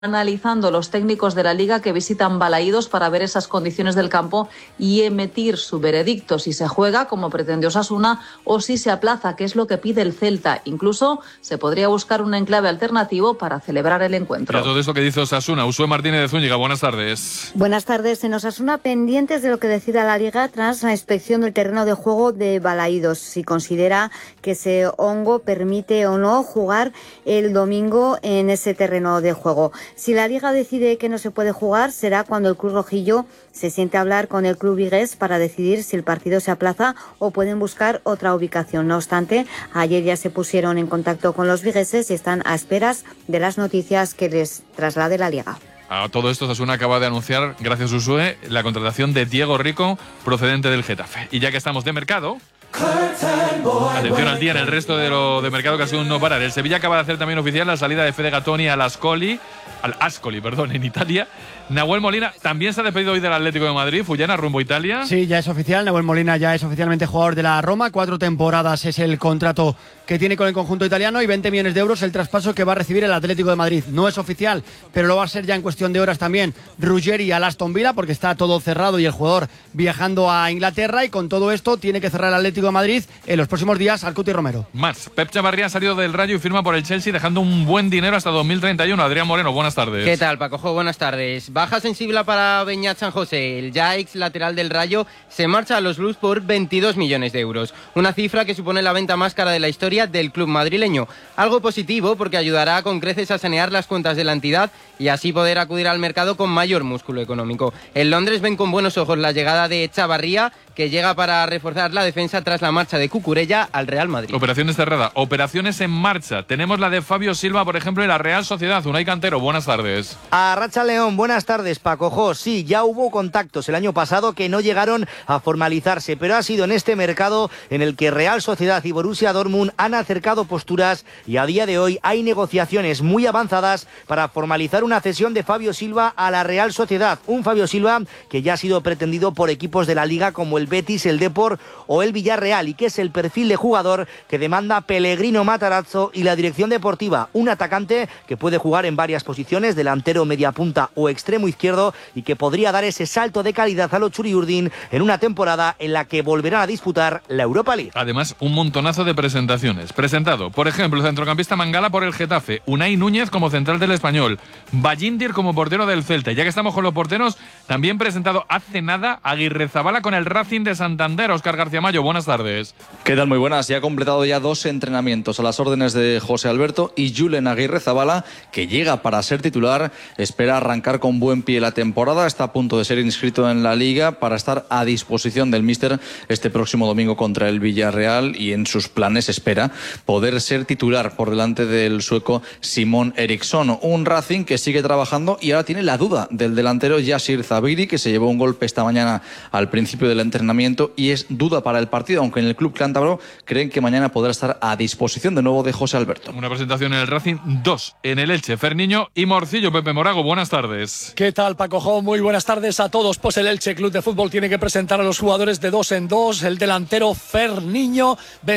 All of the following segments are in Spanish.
analizando los técnicos de la Liga que visitan Balaídos para ver esas condiciones del campo y emitir su veredicto si se juega, como pretende Osasuna, o si se aplaza, que es lo que pide el Celta. Incluso se podría buscar un enclave alternativo para celebrar el encuentro. Y a todo esto que dice Osasuna, Usué Martínez de Zúñiga, buenas tardes. Buenas tardes. En Osasuna, pendientes de lo que decida la Liga tras la inspección del terreno de juego de Balaídos, si considera que ese hongo permite o no jugar el domingo en ese terreno de juego. Si la Liga decide que no se puede jugar, será cuando el club rojillo se siente a hablar con el club vigués para decidir si el partido se aplaza o pueden buscar otra ubicación. No obstante, ayer ya se pusieron en contacto con los vigueses y están a esperas de las noticias que les traslade la Liga. A todo esto, Osasuna acaba de anunciar, gracias a Usué, la contratación de Diego Rico, procedente del Getafe. Y ya que estamos de mercado, atención al día en el resto de lo de mercado que ha sido un no parar. El Sevilla acaba de hacer también oficial la salida de Fede Gatoni al Ascoli, en Italia. Nahuel Molina también se ha despedido hoy del Atlético de Madrid. Fullana, rumbo a Italia. Sí, ya es oficial. Nahuel Molina ya es oficialmente jugador de la Roma. 4 temporadas es el contrato que tiene con el conjunto italiano y 20 millones de euros el traspaso que va a recibir el Atlético de Madrid. No es oficial, pero lo va a ser ya en cuestión de horas también Ruggeri al Aston Villa, porque está todo cerrado y el jugador viajando a Inglaterra, y con todo esto tiene que cerrar el Atlético de Madrid en los próximos días al Cuti Romero. Más, Pep Chavarría ha salido del Rayo y firma por el Chelsea, dejando un buen dinero hasta 2031. Adrián Moreno, buenas tardes. ¿Qué tal, Pacojo? Buenas tardes. Baja sensible para Beñat San José. El ya ex lateral del Rayo se marcha a los Blues por 22 millones de euros. Una cifra que supone la venta más cara de la historia del club madrileño. Algo positivo porque ayudará con creces a sanear las cuentas de la entidad y así poder acudir al mercado con mayor músculo económico. En Londres ven con buenos ojos la llegada de Chavarría, que llega para reforzar la defensa tras la marcha de Cucurella al Real Madrid. Operaciones cerradas, operaciones en marcha. Tenemos la de Fabio Silva, por ejemplo, en la Real Sociedad. Unai Cantero, buenas tardes. Arracha León, buenas tardes, Paco. Sí, ya hubo contactos el año pasado que no llegaron a formalizarse, pero ha sido en este mercado en el que Real Sociedad y Borussia Dortmund han acercado posturas y a día de hoy hay negociaciones muy avanzadas para formalizar una cesión de Fabio Silva a la Real Sociedad. Un Fabio Silva que ya ha sido pretendido por equipos de la Liga como el Betis, el Depor o el Villarreal, y que es el perfil de jugador que demanda Pellegrino Matarazzo y la dirección deportiva. Un atacante que puede jugar en varias posiciones, delantero, media punta o extremo izquierdo, y que podría dar ese salto de calidad a los Churiurdin en una temporada en la que volverán a disputar la Europa League. Además, un montonazo de presentaciones. Presentado, por ejemplo, el centrocampista Mangala por el Getafe, Unai Núñez como central del Español, Ballíndir como portero del Celta. Ya que estamos con los porteros, también presentado hace nada Aguirrezabala con el Racing de Santander. Óscar García Mayo, buenas tardes. ¿Qué tal? Muy buenas. Ya ha completado ya 2 entrenamientos a las órdenes de José Alberto, y Julen Aguirrezabala, que llega para ser titular, espera arrancar con buen pie la temporada. Está a punto de ser inscrito en la Liga para estar a disposición del míster este próximo domingo contra el Villarreal, y en sus planes espera poder ser titular por delante del sueco Simón Eriksson. Un Racing que sigue trabajando y ahora tiene la duda del delantero Yasir Zabiri, que se llevó un golpe esta mañana al principio del entrenamiento y es duda para el partido, aunque en el club cántabro creen que mañana podrá estar a disposición de nuevo de José Alberto. Una presentación en el Racing, 2 en el Elche. Ferniño y Morcillo. Pepe Morago, buenas tardes. ¿Qué tal, Paco? Muy buenas tardes a todos. Pues el Elche Club de Fútbol tiene que presentar a los jugadores de 2 en 2. El delantero Ferniño,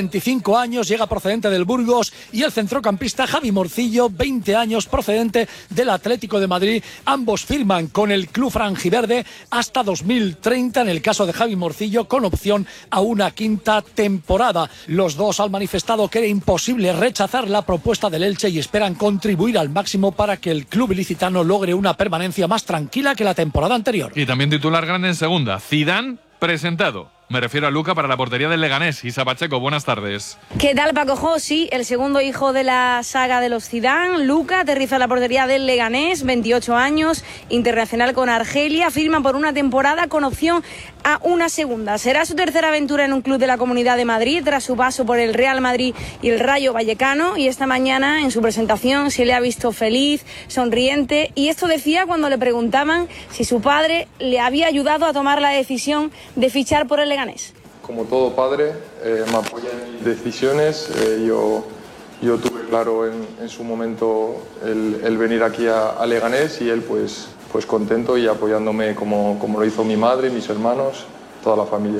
25 años, llega procedente del Burgos, y el centrocampista Javi Morcillo, 20 años, procedente del Atlético de Madrid. Ambos firman con el club franjiverde hasta 2030, en el caso de Javi Morcillo, con opción a una 5ª temporada. Los dos han manifestado que era imposible rechazar la propuesta del Elche y esperan contribuir al máximo para que el club ilicitano logre una permanencia más tranquila que la temporada anterior. Y también titular grande en segunda, Zidane presentado. Me refiero a Luca para la portería del Leganés. Isa Pacheco, buenas tardes. ¿Qué tal, Paco? Sí, el segundo hijo de la saga de los Zidane, Luca, aterriza en la portería del Leganés, 28 años, internacional con Argelia, firma por una temporada con opción a una segunda. Será su tercera aventura en un club de la Comunidad de Madrid, tras su paso por el Real Madrid y el Rayo Vallecano, y esta mañana en su presentación se le ha visto feliz, sonriente, y esto decía cuando le preguntaban si su padre le había ayudado a tomar la decisión de fichar por el Leganés. Como todo padre, me apoya en mis decisiones. Yo tuve claro en su momento el venir aquí a Leganés, y él pues contento y apoyándome como lo hizo mi madre, mis hermanos, toda la familia.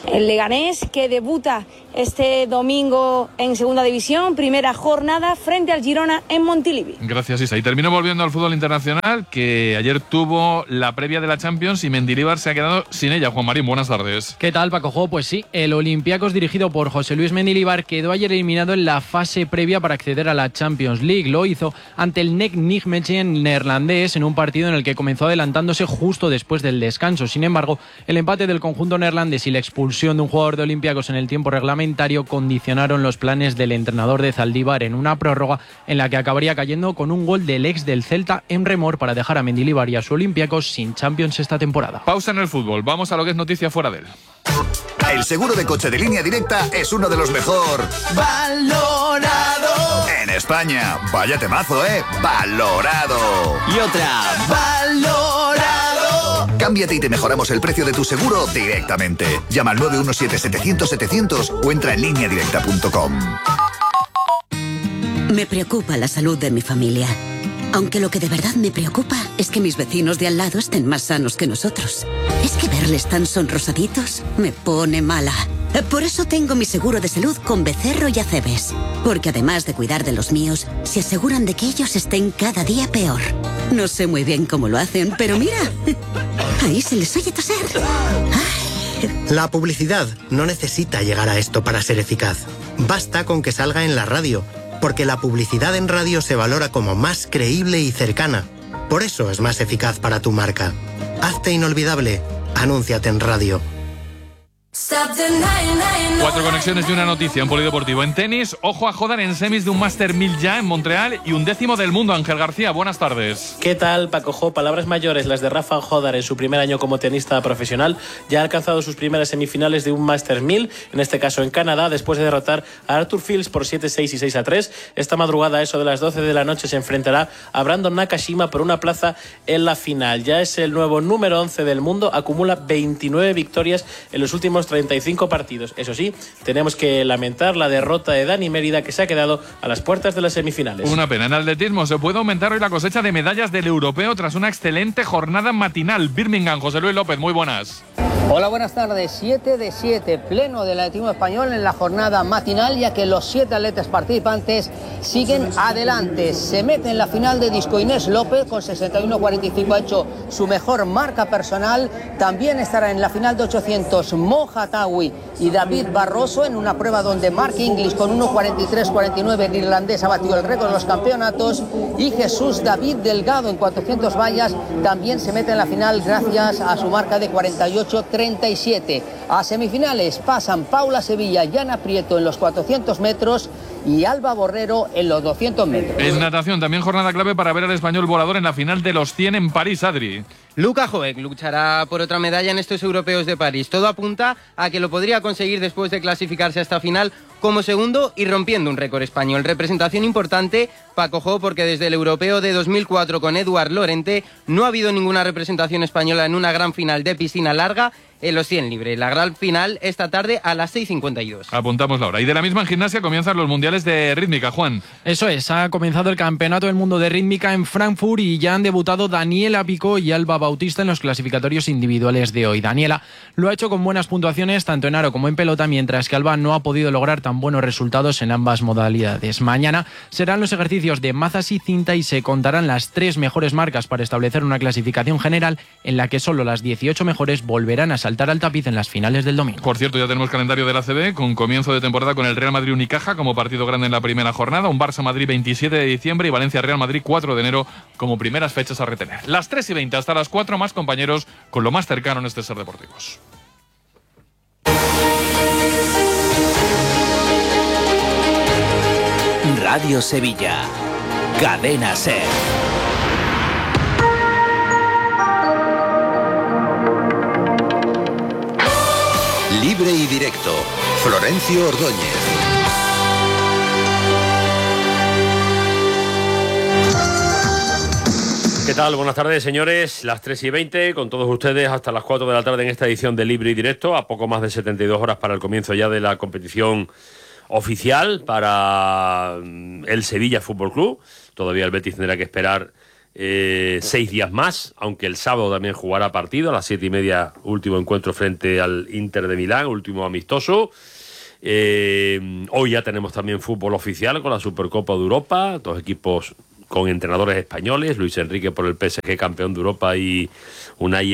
El Leganés, que debuta este domingo en segunda división, primera jornada frente al Girona en Montilivi. Gracias, Isa. Y termino volviendo al fútbol internacional, que ayer tuvo la previa de la Champions y Mendilibar se ha quedado sin ella. Juan Marín, buenas tardes. ¿Qué tal, Paco Jo? Pues sí, el Olympiacos, dirigido por José Luis Mendilibar, quedó ayer eliminado en la fase previa para acceder a la Champions League. Lo hizo ante el NEC Nijmegen neerlandés en un partido en el que comenzó adelantándose justo después del descanso. Sin embargo, el empate del conjunto neerlandés y la expulsión de un jugador de Olympiacos en el tiempo reglamentario condicionaron los planes del entrenador de Zaldívar en una prórroga en la que acabaría cayendo con un gol del ex del Celta, Emre Mor, para dejar a Mendilibar y a su Olympiacos sin Champions esta temporada. Pausa en el fútbol. Vamos a lo que es noticia fuera de él. El seguro de coche de Línea Directa es uno de los mejor valorado en España. Vaya temazo, valorado. Y otra, valorado. Cámbiate y te mejoramos el precio de tu seguro directamente. Llama al 917-700-700 o entra en lineadirecta.com. Me preocupa la salud de mi familia. Aunque lo que de verdad me preocupa es que mis vecinos de al lado estén más sanos que nosotros. Es que verles tan sonrosaditos me pone mala. Por eso tengo mi seguro de salud con Becerro y Acebes. Porque además de cuidar de los míos, se aseguran de que ellos estén cada día peor. No sé muy bien cómo lo hacen, pero mira, ahí se les oye toser. La publicidad no necesita llegar a esto para ser eficaz. Basta con que salga en la radio, porque la publicidad en radio se valora como más creíble y cercana. Por eso es más eficaz para tu marca. Hazte inolvidable. Anúnciate en radio. 4 conexiones y una noticia en polideportivo. En tenis, ojo a Hodar en semis de un Master 1000 ya en Montreal y 11º del mundo. Ángel García, buenas tardes. ¿Qué tal, Paco Jo? Palabras mayores las de Rafa Hodar en su primer año como tenista profesional. Ya ha alcanzado sus primeras semifinales de un Master 1000, en este caso en Canadá, después de derrotar a Arthur Fields por 7-6 y 6-3. Esta madrugada, a eso de las 12 de la noche, se enfrentará a Brandon Nakashima por una plaza en la final. Ya es el nuevo número 11 del mundo, acumula 29 victorias en los últimos 35 partidos. Eso sí, tenemos que lamentar la derrota de Dani Mérida, que se ha quedado a las puertas de las semifinales. Una pena. En atletismo se puede aumentar hoy la cosecha de medallas del europeo tras una excelente jornada matinal. Birmingham, José Luis López, muy buenas. Hola, buenas tardes. 7 de 7, pleno del atletismo español en la jornada matinal, ya que los 7 atletas participantes siguen adelante. Se mete en la final de disco Inés López, con 61.45 ha hecho su mejor marca personal. También estará en la final de 800 Moja Tawi y David Barroso, en una prueba donde Mark Inglis con 1.43.49 el irlandés ha batido el récord de los campeonatos, y Jesús David Delgado en 400 vallas también se mete en la final gracias a su marca de 48.37. A semifinales pasan Paula Sevilla y Ana Prieto en los 400 metros y Alba Borrero en los 200 metros. En natación, también jornada clave para ver al español volador en la final de los 100 en París, Adri. Luka Joek luchará por otra medalla en estos europeos de París. Todo apunta a que lo podría conseguir después de clasificarse a esta final como segundo y rompiendo un récord español. Representación importante, Paco Jo, porque desde el europeo de 2004 con Eduard Lorente no ha habido ninguna representación española en una gran final de piscina larga en los 100 libre. La gran final esta tarde a las 6:52. Apuntamos la hora. Y de la misma en gimnasia comienzan los mundiales de rítmica, Juan. Eso es, ha comenzado el Campeonato del Mundo de Rítmica en Frankfurt y ya han debutado Daniela Picó y Alba Bautista en los clasificatorios individuales de hoy. Daniela lo ha hecho con buenas puntuaciones tanto en aro como en pelota, mientras que Alba no ha podido lograr tan buenos resultados en ambas modalidades. Mañana serán los ejercicios de mazas y cinta y se contarán las 3 mejores marcas para establecer una clasificación general en la que solo las 18 mejores volverán a saltar al tapiz en las finales del domingo. Por cierto, ya tenemos calendario del ACB con comienzo de temporada con el Real Madrid Unicaja como partido grande en la primera jornada, un Barça-Madrid 27 de diciembre y Valencia-Real Madrid 4 de enero como primeras fechas a retener. Las 3:20 hasta las 4, más compañeros con lo más cercano en este Ser Deportivos. Radio Sevilla, Cadena Ser. Libre y directo, Florencio Ordóñez. ¿Qué tal? Buenas tardes, señores. Las 3:20, con todos ustedes hasta las 4 de la tarde en esta edición de Libre y Directo, a poco más de 72 horas para el comienzo ya de la competición oficial para el Sevilla Fútbol Club. Todavía el Betis tendrá que esperar 6 días más, aunque el sábado también jugará partido a las 7:30, último encuentro frente al Inter de Milán, último amistoso. Hoy ya tenemos también fútbol oficial con la Supercopa de Europa, 2 equipos con entrenadores españoles, Luis Enrique por el PSG, campeón de Europa, y Unai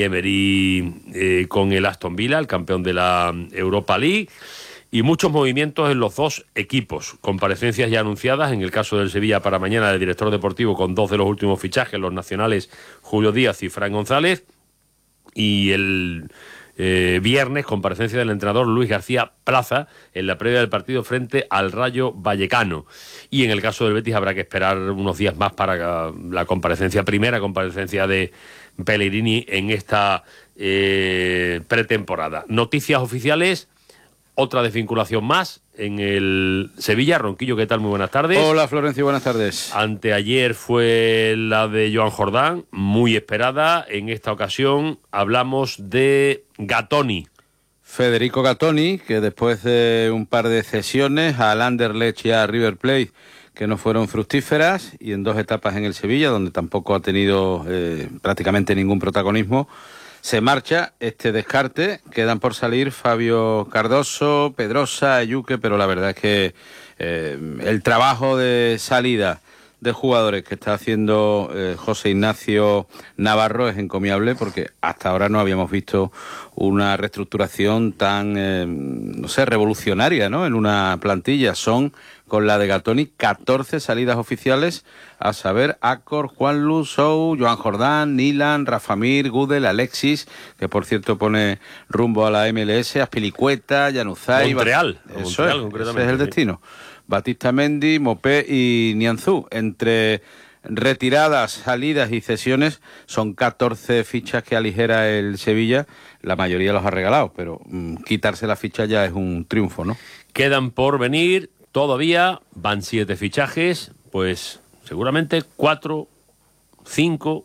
Emery con el Aston Villa, el campeón de la Europa League. Y muchos movimientos en los 2 equipos. Comparecencias ya anunciadas, en el caso del Sevilla para mañana, del director deportivo con 2 de los últimos fichajes, los nacionales Julio Díaz y Fran González. Y el viernes, comparecencia del entrenador Luis García Plaza en la previa del partido frente al Rayo Vallecano. Y en el caso del Betis habrá que esperar unos días más para la primera comparecencia de Pellegrini en esta pretemporada. Noticias oficiales. Otra desvinculación más en el Sevilla. Ronquillo, ¿qué tal? Muy buenas tardes. Hola, Florencio, buenas tardes. Anteayer fue la de Joan Jordán, muy esperada. En esta ocasión hablamos de Gattoni. Federico Gattoni, que después de un par de cesiones al Anderlecht y a River Plate, que no fueron fructíferas, y en 2 etapas en el Sevilla, donde tampoco ha tenido prácticamente ningún protagonismo, se marcha este descarte. Quedan por salir Fabio Cardoso, Pedrosa, Ayuque, pero la verdad es que el trabajo de salida de jugadores que está haciendo José Ignacio Navarro es encomiable, porque hasta ahora no habíamos visto una reestructuración tan, revolucionaria, ¿no?, en una plantilla. Son, con la de Gattoni, 14 salidas oficiales, a saber, Acor, Juanlu, Sou, Joan Jordán, Nilan, Rafa Mir, Gudel, Alexis, que por cierto pone rumbo a la MLS, Azpilicueta, Januzaj... Montreal, ese es el destino. Batista Mendy, Mopé y Nianzú. Entre retiradas, salidas y cesiones son 14 fichas que aligera el Sevilla. La mayoría los ha regalado, pero quitarse la ficha ya es un triunfo, ¿no? Quedan por venir todavía, van 7 fichajes, pues seguramente 4, 5,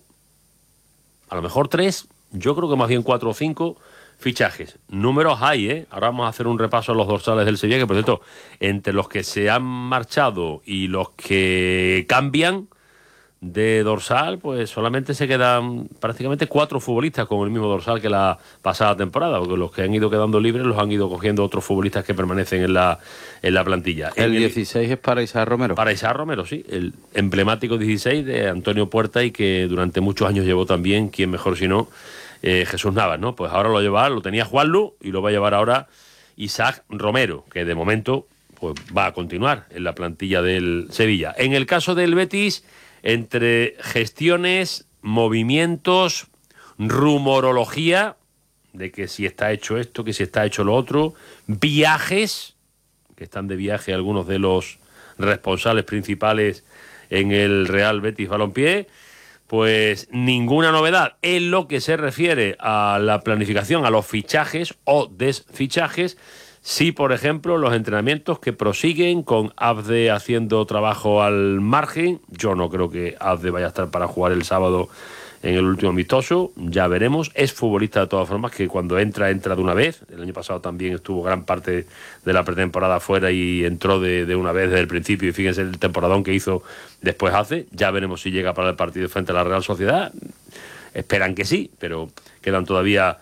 a lo mejor 3, yo creo que más bien 4 o 5 fichajes. Números hay, ¿eh? Ahora vamos a hacer un repaso a los dorsales del Sevilla, que por cierto, entre los que se han marchado y los que cambian de dorsal, pues solamente se quedan prácticamente 4 futbolistas con el mismo dorsal que la pasada temporada, porque los que han ido quedando libres los han ido cogiendo otros futbolistas que permanecen en la plantilla. El 16 es para Isaac Romero. Para Isaac Romero, sí, el emblemático 16 de Antonio Puerta, y que durante muchos años llevó también, quién mejor si no, Jesús Navas, ¿no? Pues ahora lo tenía Juanlu y lo va a llevar ahora Isaac Romero, que de momento pues va a continuar en la plantilla del Sevilla. En el caso del Betis, entre gestiones, movimientos, rumorología de que si está hecho esto, que si está hecho lo otro, viajes, que están de viaje algunos de los responsables principales en el Real Betis Balompié, pues ninguna novedad en lo que se refiere a la planificación, a los fichajes o desfichajes. Sí, por ejemplo, los entrenamientos que prosiguen con Abde haciendo trabajo al margen. Yo no creo que Abde vaya a estar para jugar el sábado en el último amistoso, ya veremos. Es futbolista de todas formas, que cuando entra de una vez. El año pasado también estuvo gran parte de la pretemporada fuera y entró de una vez desde el principio, y fíjense el temporadón que hizo después hace. Ya veremos si llega para el partido frente a la Real Sociedad. Esperan que sí, pero quedan todavía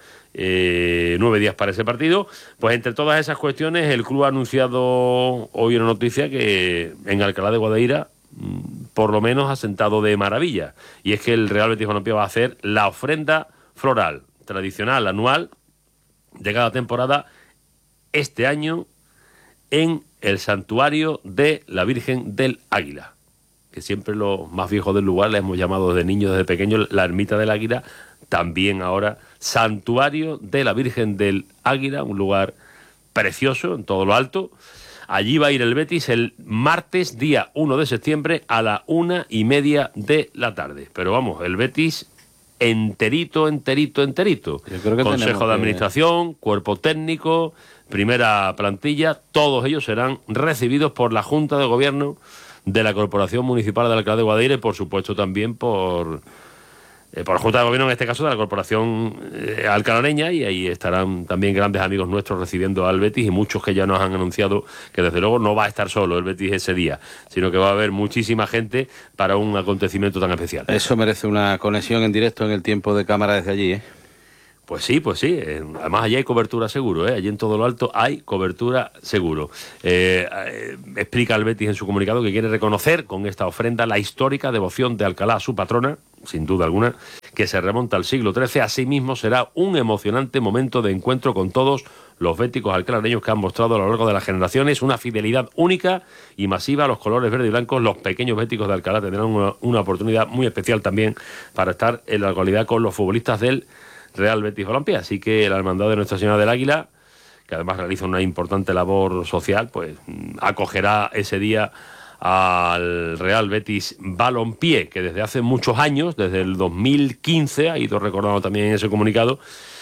9 días para ese partido. Pues entre todas esas cuestiones, el club ha anunciado hoy una noticia que en Alcalá de Guadaira por lo menos ha sentado de maravilla, y es que el Real Betis Balompié va a hacer la ofrenda floral tradicional anual de cada temporada este año en el santuario de la Virgen del Águila, que siempre los más viejos del lugar le hemos llamado desde niños, desde pequeños, la Ermita del Águila. También ahora santuario de la Virgen del Águila, un lugar precioso en todo lo alto. Allí va a ir el Betis el martes, día 1 de septiembre, a la 1:30 de la tarde. Pero vamos, el Betis enterito. Yo creo que Consejo de Administración, cuerpo técnico, primera plantilla, todos ellos serán recibidos por la Junta de Gobierno de la Corporación Municipal de Alcalá de Guadaira, y por supuesto también por por la Junta de Gobierno, en este caso de la Corporación alcalareña, y ahí estarán también grandes amigos nuestros recibiendo al Betis, y muchos que ya nos han anunciado que desde luego no va a estar solo el Betis ese día, sino que va a haber muchísima gente para un acontecimiento tan especial. Eso merece una conexión en directo en el tiempo de cámara desde allí, ¿eh? Pues sí. Además, allí hay cobertura seguro, ¿eh? Allí en todo lo alto hay cobertura seguro. Explica el Betis en su comunicado que quiere reconocer con esta ofrenda la histórica devoción de Alcalá a su patrona, sin duda alguna, que se remonta al siglo XIII. Asimismo, será un emocionante momento de encuentro con todos los béticos alcalareños que han mostrado a lo largo de las generaciones una fidelidad única y masiva a los colores verde y blancos. Los pequeños béticos de Alcalá tendrán una oportunidad muy especial también para estar en la actualidad con los futbolistas del Real Betis Balompié. Así que la Hermandad de Nuestra Señora del Águila, que además realiza una importante labor social, pues acogerá ese día al Real Betis Balompié, que desde hace muchos años, desde el 2015, ha ido recordando también en ese comunicado,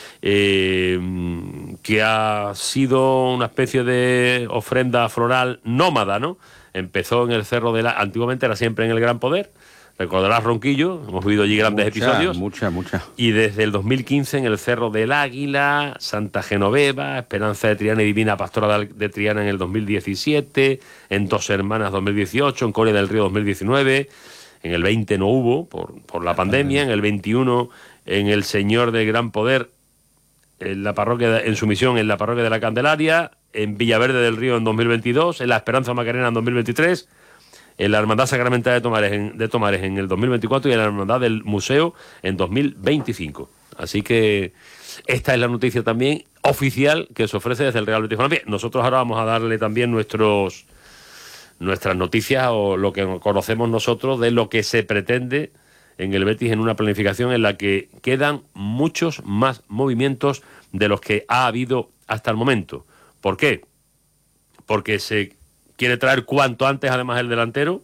que ha sido una especie de ofrenda floral nómada, ¿no? Empezó en el Cerro de la... Antiguamente era siempre en el Gran Poder. Recordarás Ronquillo, hemos vivido allí grandes episodios. Mucha. Y desde el 2015 en el Cerro del Águila, Santa Genoveva, Esperanza de Triana y Divina Pastora de Triana en el 2017, en Dos Hermanas 2018, en Coria del Río 2019, en el 20 no hubo por la pandemia, en el 21 en el Señor del Gran Poder, en la parroquia, en su misión en la Parroquia de la Candelaria, en Villaverde del Río en 2022, en la Esperanza Macarena en 2023, en la Hermandad Sacramental de Tomares en el 2024 y en la Hermandad del Museo en 2025. Así que esta es la noticia también oficial que se ofrece desde el Real Betis Balompié. Nosotros ahora vamos a darle también nuestras noticias o lo que conocemos nosotros de lo que se pretende en el Betis en una planificación en la que quedan muchos más movimientos de los que ha habido hasta el momento. ¿Por qué? Porque se quiere traer cuanto antes además el delantero,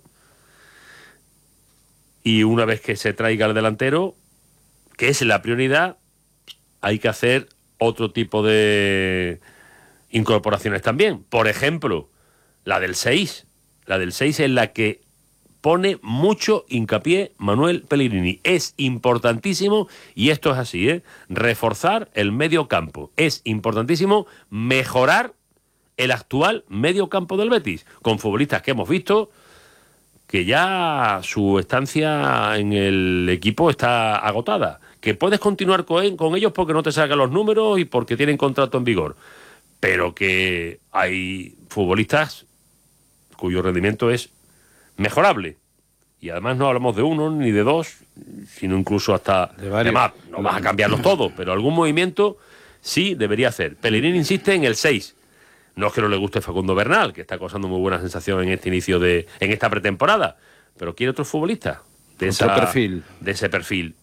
y una vez que se traiga el delantero, que es la prioridad, hay que hacer otro tipo de incorporaciones también. Por ejemplo, la del 6. La del 6 es la que pone mucho hincapié Manuel Pellegrini. Es importantísimo, y esto es así, reforzar el medio campo. Es importantísimo mejorar el actual medio campo del Betis, con futbolistas que hemos visto que ya su estancia en el equipo está agotada, que puedes continuar con ellos porque no te sacan los números y porque tienen contrato en vigor, pero que hay futbolistas cuyo rendimiento es mejorable, y además no hablamos de uno ni de dos, sino incluso hasta de más. No vas a cambiarlos todos, pero algún movimiento sí debería hacer. Pellegrini insiste en el 6. No es que no le guste Facundo Bernal, que está causando muy buena sensación en este inicio en esta pretemporada, pero quiere otro futbolista de ese perfil.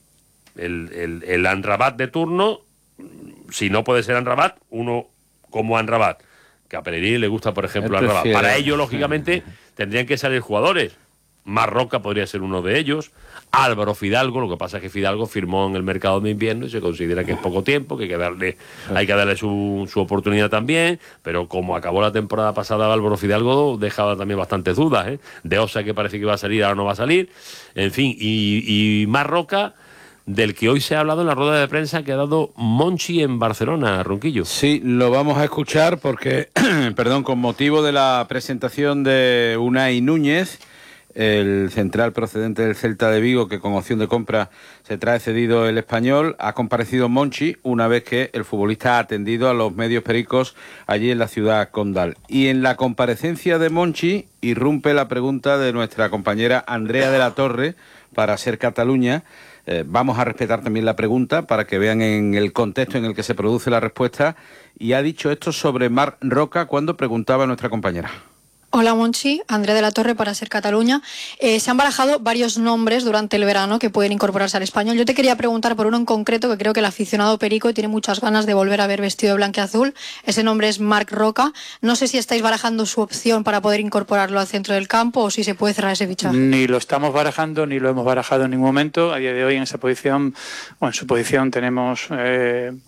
El Amrabat de turno, si no puede ser Amrabat, uno como Amrabat, que a Pellegrini le gusta, por ejemplo, Amrabat. Para ello, lógicamente, tendrían que salir jugadores. Marroca podría ser uno de ellos, Álvaro Fidalgo, lo que pasa es que Fidalgo firmó en el mercado de invierno y se considera que es poco tiempo, que hay que darle su oportunidad también, pero como acabó la temporada pasada Álvaro Fidalgo dejaba también bastantes dudas, De Osa, que parece que iba a salir, ahora no va a salir, en fin, y Marroca, del que hoy se ha hablado en la rueda de prensa que ha dado Monchi en Barcelona, Ronquillo. Sí, lo vamos a escuchar porque, con motivo de la presentación de Unai Núñez, el central procedente del Celta de Vigo, que con opción de compra se trae cedido el Español, ha comparecido Monchi una vez que el futbolista ha atendido a los medios pericos allí en la ciudad condal. Y en la comparecencia de Monchi irrumpe la pregunta de nuestra compañera Andrea de la Torre para Ser Cataluña. Vamos a respetar también la pregunta para que vean en el contexto en el que se produce la respuesta. Y ha dicho esto sobre Marc Roca cuando preguntaba a nuestra compañera. Hola Monchi, Andrea de la Torre para Ser Cataluña. Se han barajado varios nombres durante el verano que pueden incorporarse al Español. Yo te quería preguntar por uno en concreto que creo que el aficionado perico tiene muchas ganas de volver a ver vestido de blanquiazul. Ese nombre es Marc Roca. No sé si estáis barajando su opción para poder incorporarlo al centro del campo o si se puede cerrar ese fichaje. Ni lo estamos barajando ni lo hemos barajado en ningún momento. A día de hoy en esa posición, en su posición tenemos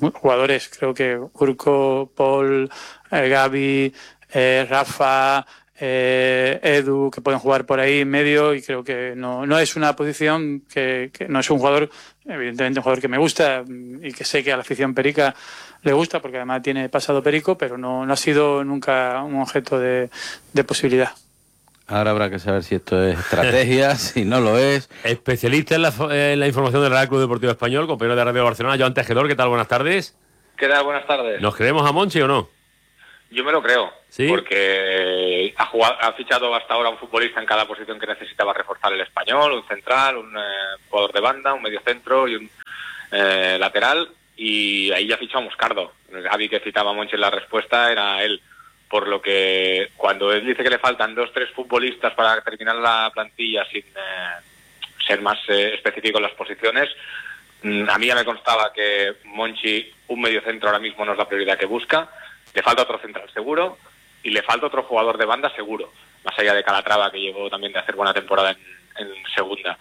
jugadores, creo que Urco, Paul, Gavi, Rafa, Edu, que pueden jugar por ahí en medio, y creo que no es una posición que no es un jugador, evidentemente un jugador que me gusta y que sé que a la afición perica le gusta, porque además tiene pasado perico, pero no ha sido nunca un objeto de posibilidad. Ahora habrá que saber si esto es estrategia, si no lo es. Especialista en la información del Real Club Deportivo Español, compañero de Radio Barcelona, Joan Tejedor, ¿qué tal? Buenas tardes. ¿Qué tal? Buenas tardes. ¿Nos creemos a Monchi o no? Yo me lo creo, ¿sí? Porque ha fichado hasta ahora un futbolista en cada posición que necesitaba reforzar el Español, un central, un jugador de banda, un mediocentro y un lateral, y ahí ya ha fichado a Moscardo. El Gavi que citaba Monchi en la respuesta era él. Por lo que cuando él dice que le faltan 2-3 futbolistas para terminar la plantilla sin ser más específico en las posiciones, a mí ya me constaba que Monchi, un mediocentro ahora mismo no es la prioridad que busca, le falta otro central seguro y le falta otro jugador de banda seguro, más allá de Calatrava, que llegó también de hacer buena temporada en segunda.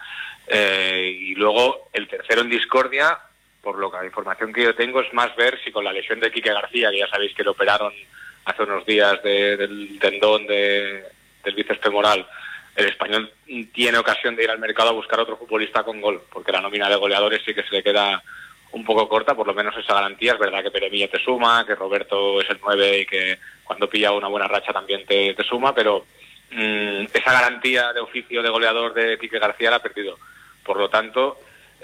Y luego el tercero en discordia, por lo que la información que yo tengo, es más ver si con la lesión de Quique García, que ya sabéis que le operaron hace unos días del tendón del bíceps femoral, el Español tiene ocasión de ir al mercado a buscar otro futbolista con gol, porque la nómina de goleadores sí que se le queda un poco corta, por lo menos esa garantía. Es verdad que Peremilla te suma, que Roberto es el 9 y que cuando pilla una buena racha también te suma, pero esa garantía de oficio de goleador de Quique García la ha perdido. Por lo tanto,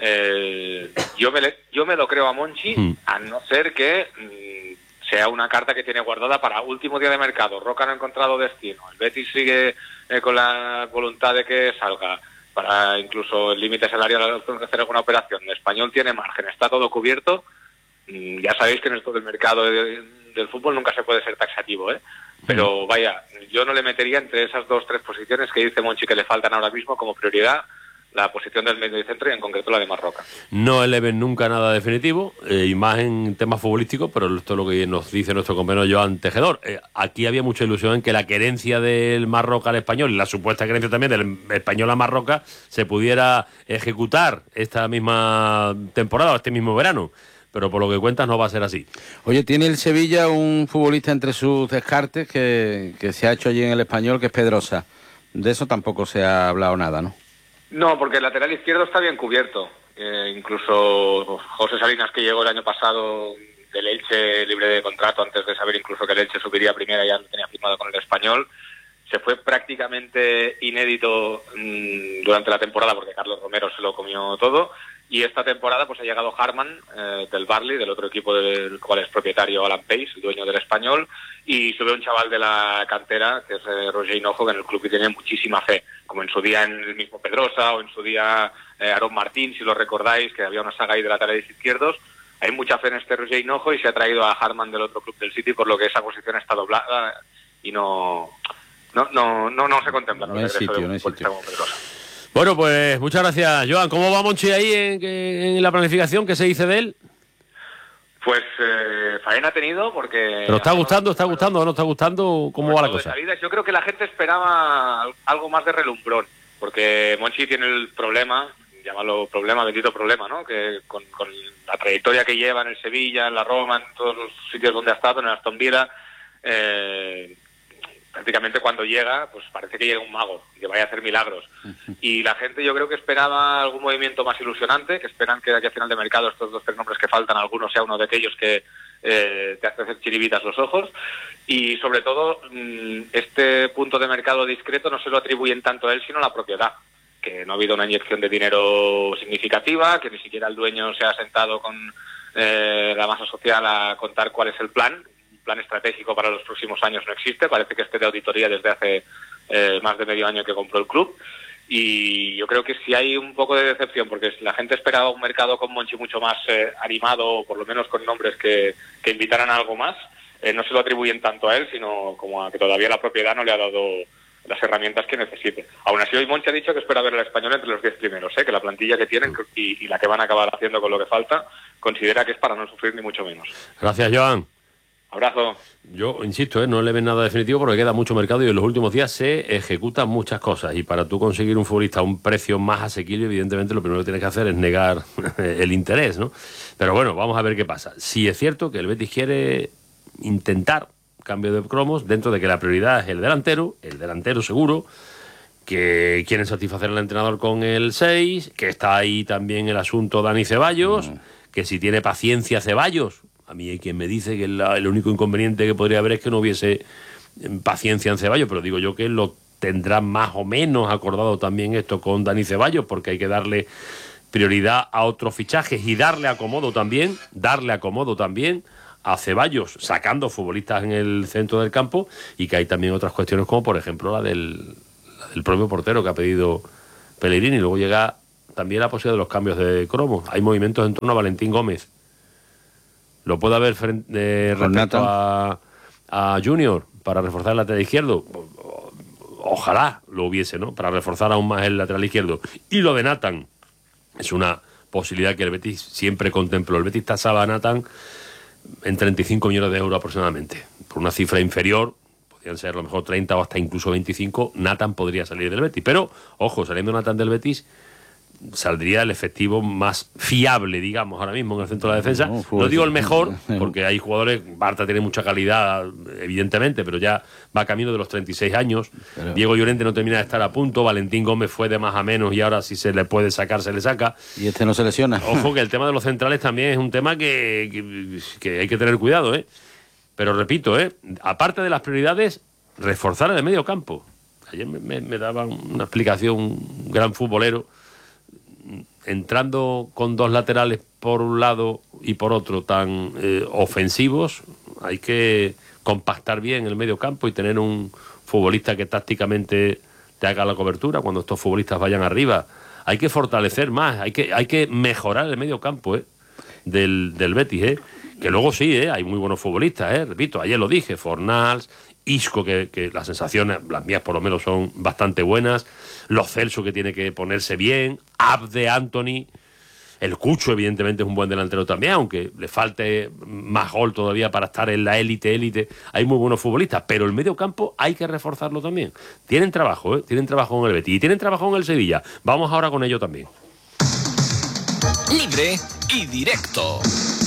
yo me lo creo a Monchi, a no ser que sea una carta que tiene guardada para último día de mercado. Roca no ha encontrado destino, el Betis sigue con la voluntad de que salga, para incluso el límite salarial hacer alguna operación. El Español tiene margen, está todo cubierto. Ya sabéis que en esto del mercado del fútbol nunca se puede ser taxativo, pero vaya, yo no le metería entre esas 2-3 posiciones que dice Monchi que le faltan ahora mismo como prioridad la posición del medio y centro, y en concreto la de Marroca. No eleven nunca nada definitivo, y más en temas futbolísticos, pero esto es lo que nos dice nuestro compañero Joan Tejedor. Aquí había mucha ilusión en que la querencia del Marroca al Español y la supuesta querencia también del Español a Marroca se pudiera ejecutar esta misma temporada, este mismo verano. Pero por lo que cuentas no va a ser así. Oye, tiene el Sevilla un futbolista entre sus descartes que se ha hecho allí en el Español, que es Pedrosa. De eso tampoco se ha hablado nada, ¿no? No, porque el lateral izquierdo está bien cubierto. Incluso José Salinas, que llegó el año pasado del Elche libre de contrato, antes de saber incluso que el Elche subiría a primera, ya lo tenía firmado con el Español, se fue prácticamente inédito durante la temporada, porque Carlos Romero se lo comió todo, y esta temporada pues ha llegado Harman del Barley, del otro equipo del cual es propietario Alan Pace, el dueño del Español, y sube un chaval de la cantera, que es Roger Hinojo, que en el club que tiene muchísima fe, como en su día en el mismo Pedrosa, o en su día Aaron Martín, si lo recordáis, que había una saga ahí de laterales izquierdos. Hay mucha fe en este Roger Hinojo y se ha traído a Harman del otro club del City, por lo que esa posición está doblada y no se contempla. No hay sitio, no hay sitio. Bueno, pues muchas gracias, Joan. ¿Cómo va Monchi ahí en la planificación? ¿Qué se dice de él? Pues faena ha tenido, porque... ¿Pero está gustando o no está gustando? ¿Cómo va la cosa? Yo creo que la gente esperaba algo más de relumbrón, porque Monchi tiene el problema, llámalo problema, bendito problema, ¿no? Que con la trayectoria que lleva en el Sevilla, en la Roma, en todos los sitios donde ha estado, en el Aston Villa, prácticamente cuando llega, pues parece que llega un mago, que vaya a hacer milagros. Y la gente, yo creo que esperaba algún movimiento más ilusionante, que esperan que de aquí a final de mercado estos 2-3 nombres que faltan, alguno sea uno de aquellos que te hace hacer chiribitas los ojos. Y sobre todo, este punto de mercado discreto no se lo atribuyen tanto a él, sino a la propiedad, que no ha habido una inyección de dinero significativa, que ni siquiera el dueño se ha sentado con la masa social a contar cuál es el plan estratégico para los próximos años no existe, parece que esté de auditoría desde hace más de medio año que compró el club, y yo creo que sí hay un poco de decepción, porque la gente esperaba un mercado con Monchi mucho más animado, o por lo menos con nombres que invitaran a algo más. No se lo atribuyen tanto a él, sino como a que todavía la propiedad no le ha dado las herramientas que necesite. Aún así, hoy Monchi ha dicho que espera ver al Español entre los 10 primeros, que la plantilla que tienen y la que van a acabar haciendo con lo que falta, considera que es para no sufrir ni mucho menos. Gracias, Joan. Abrazo. Yo insisto, no le ven nada definitivo porque queda mucho mercado y en los últimos días se ejecutan muchas cosas, y para tú conseguir un futbolista a un precio más asequible, evidentemente lo primero que tienes que hacer es negar el interés, ¿no? Pero bueno, vamos a ver qué pasa. Sí es cierto que el Betis quiere intentar cambios de cromos, dentro de que la prioridad es el delantero seguro, que quieren satisfacer al entrenador con el 6, que está ahí también el asunto Dani Ceballos, que si tiene paciencia Ceballos, a mí hay quien me dice que el único inconveniente que podría haber es que no hubiese paciencia en Ceballos, pero digo yo que lo tendrá más o menos acordado también esto con Dani Ceballos, porque hay que darle prioridad a otros fichajes y darle acomodo también a Ceballos, sacando futbolistas en el centro del campo, y que hay también otras cuestiones como por ejemplo la del propio portero que ha pedido Pellegrini. Luego llega también la posibilidad de los cambios de cromo. Hay movimientos en torno a Valentín Gómez. ¿Lo puede haber respecto a Junior para reforzar el lateral izquierdo? Ojalá lo hubiese, ¿no? Para reforzar aún más el lateral izquierdo. Y lo de Nathan es una posibilidad que el Betis siempre contempló. El Betis tasaba a Nathan en 35 millones de euros aproximadamente. Por una cifra inferior, podrían ser a lo mejor 30 o hasta incluso 25, Nathan podría salir del Betis. Pero, ojo, saliendo Nathan del Betis, saldría el efectivo más fiable, digamos, ahora mismo en el centro de la defensa. No digo el mejor, porque hay jugadores, Bartra tiene mucha calidad, evidentemente, pero ya va camino de los 36 años. Pero Diego Llorente no termina de estar a punto, Valentín Gómez fue de más a menos y ahora si se le puede sacar, se le saca. Y este no se lesiona. Ojo que el tema de los centrales también es un tema que hay que tener cuidado, ¿eh? Pero repito, aparte de las prioridades, reforzar el medio campo. Ayer me daban una explicación un gran futbolero, entrando con dos laterales por un lado y por otro tan ofensivos, hay que compactar bien el medio campo y tener un futbolista que tácticamente te haga la cobertura cuando estos futbolistas vayan arriba. Hay que fortalecer más, hay que mejorar el medio campo del Betis, que luego sí, hay muy buenos futbolistas, repito, ayer lo dije, Fornals, Isco, que las sensaciones, las mías por lo menos, son bastante buenas, Lo Celso, que tiene que ponerse bien, Abde, Anthony, el Cucho evidentemente es un buen delantero también, aunque le falte más gol todavía para estar en la élite, hay muy buenos futbolistas, pero el medio campo hay que reforzarlo también. Tienen trabajo, tienen trabajo en el Betis y tienen trabajo en el Sevilla, vamos ahora con ello también. Libre y directo.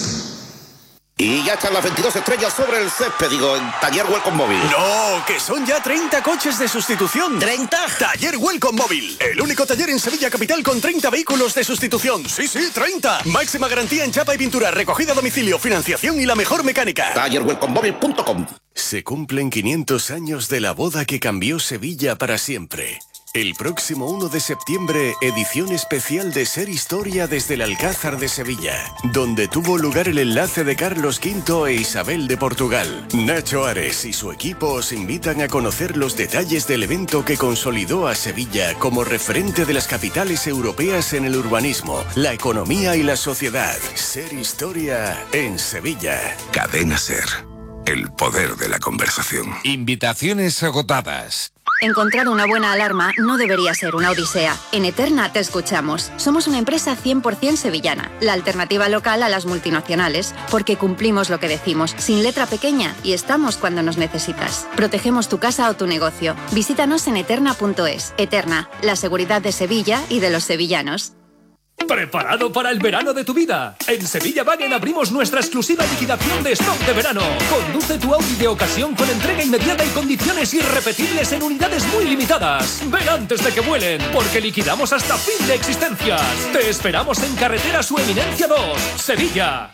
Y ya están las 22 estrellas sobre el césped, digo, en Taller Welcome Móvil. ¡No! ¡Que son ya 30 coches de sustitución! ¿30? Taller Welcome Móvil. El único taller en Sevilla Capital con 30 vehículos de sustitución. ¡Sí, 30! Máxima garantía en chapa y pintura, recogida a domicilio, financiación y la mejor mecánica. TallerWelcomeMóvil.com. Se cumplen 500 años de la boda que cambió Sevilla para siempre. El próximo 1 de septiembre, edición especial de Ser Historia desde el Alcázar de Sevilla, donde tuvo lugar el enlace de Carlos V e Isabel de Portugal. Nacho Ares y su equipo os invitan a conocer los detalles del evento que consolidó a Sevilla como referente de las capitales europeas en el urbanismo, la economía y la sociedad. Ser Historia en Sevilla. Cadena Ser. El poder de la conversación. Invitaciones agotadas. Encontrar una buena alarma no debería ser una odisea. En Eterna te escuchamos. Somos una empresa 100% sevillana, la alternativa local a las multinacionales, porque cumplimos lo que decimos, sin letra pequeña, y estamos cuando nos necesitas. Protegemos tu casa o tu negocio. Visítanos en eterna.es. Eterna, la seguridad de Sevilla y de los sevillanos. ¿Preparado para el verano de tu vida? En Sevilla Wagen abrimos nuestra exclusiva liquidación de stock de verano. Conduce tu Audi de ocasión con entrega inmediata y condiciones irrepetibles en unidades muy limitadas. Ven antes de que vuelen, porque liquidamos hasta fin de existencias. Te esperamos en Carretera Su Eminencia 2, Sevilla.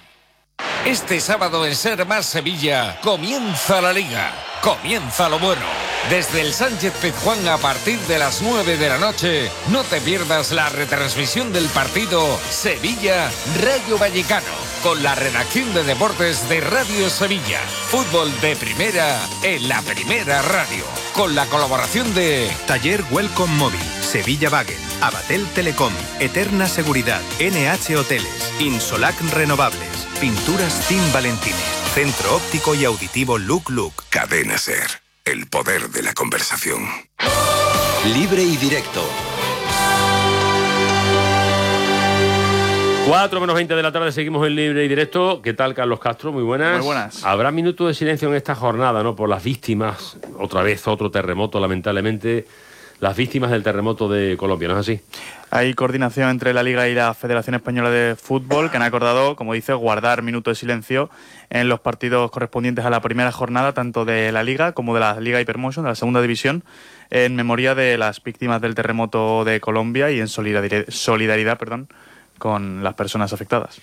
Este sábado en Ser Más Sevilla comienza la Liga. Comienza lo bueno. Desde el Sánchez Pizjuán a partir de las 9 de la noche, no te pierdas la retransmisión del partido Sevilla-Rayo Vallecano, con la redacción de deportes de Radio Sevilla. Fútbol de primera en la Primera Radio, con la colaboración de Taller Welcome Móvil, Sevilla Wagen, Abatel Telecom, Eterna Seguridad, NH Hoteles, Insolac Renovables, Pinturas Team Valentines, Centro Óptico y Auditivo Look. Cadena Ser. El poder de la conversación. Libre y directo. 4 menos 20 de la tarde, seguimos en Libre y Directo. ¿Qué tal, Carlos Castro? Muy buenas. Muy buenas. Habrá minutos de silencio en esta jornada, ¿no? Por las víctimas. Otra vez, otro terremoto, lamentablemente, las víctimas del terremoto de Colombia, ¿no es así? Hay coordinación entre la Liga y la Federación Española de Fútbol, que han acordado, como dice, guardar minuto de silencio en los partidos correspondientes a la primera jornada, tanto de la Liga como de la Liga Hypermotion, de la segunda división, en memoria de las víctimas del terremoto de Colombia y en solidaridad con las personas afectadas.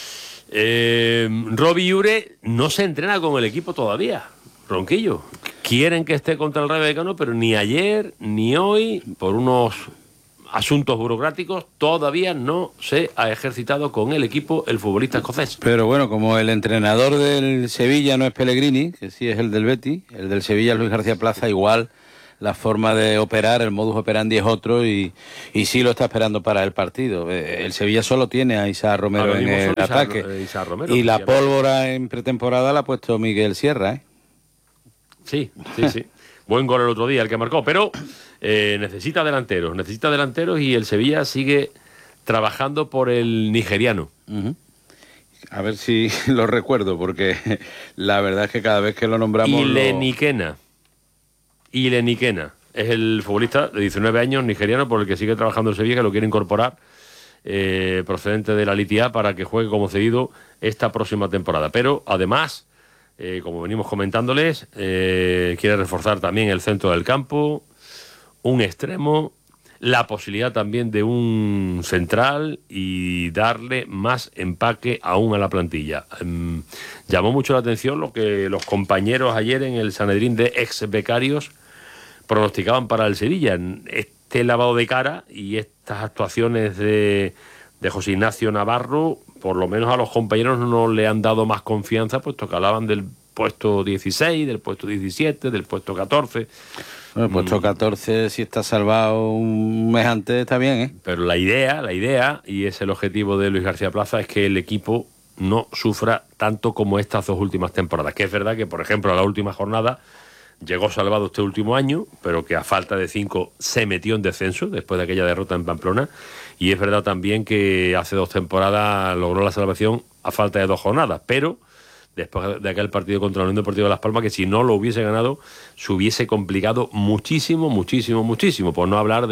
Robbie Ure no se entrena con el equipo todavía, Ronquillo. Quieren que esté contra el Rayo Vallecano, pero ni ayer ni hoy, por unos asuntos burocráticos, todavía no se ha ejercitado con el equipo el futbolista escocés. Pero bueno, como el entrenador del Sevilla no es Pellegrini, que sí es el del Betis, el del Sevilla es Luis García Plaza, igual la forma de operar, el modus operandi es otro y sí lo está esperando para el partido. El Sevilla solo tiene a Isaac Romero en el ataque. Y la pólvora en pretemporada la ha puesto Miguel Sierra, ¿eh? Sí. Buen gol el otro día, el que marcó, pero necesita delanteros y el Sevilla sigue trabajando por el nigeriano. A ver si lo recuerdo, porque la verdad es que cada vez que lo nombramos... Ilenikena es el futbolista de 19 años nigeriano por el que sigue trabajando el Sevilla, que lo quiere incorporar procedente de la Litia para que juegue como cedido esta próxima temporada. Pero además, como venimos comentándoles, quiere reforzar también el centro del campo, un extremo, la posibilidad también de un central y darle más empaque aún a la plantilla. Llamó mucho la atención lo que los compañeros ayer en el Sanedrín de ex becarios pronosticaban para el Sevilla. Este lavado de cara y estas actuaciones de José Ignacio Navarro, por lo menos a los compañeros no le han dado más confianza, puesto que hablaban del puesto 16, del puesto 17, del puesto 14. Bueno, el puesto 14, si está salvado un mes antes, está bien, ¿eh? Pero la idea, y es el objetivo de Luis García Plaza, es que el equipo no sufra tanto como estas dos últimas temporadas. Que es verdad que, por ejemplo, a la última jornada llegó salvado este último año, pero que a falta de 5 se metió en descenso después de aquella derrota en Pamplona. Y es verdad también que hace 2 temporadas logró la salvación a falta de 2 jornadas, pero después de aquel partido contra la Unión Deportiva de Las Palmas, que si no lo hubiese ganado se hubiese complicado muchísimo, por no hablar